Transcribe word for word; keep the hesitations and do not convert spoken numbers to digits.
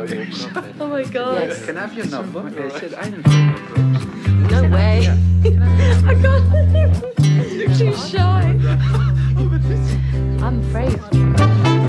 Oh my Oh god. Yes, can I have your number? I said, I didn't know.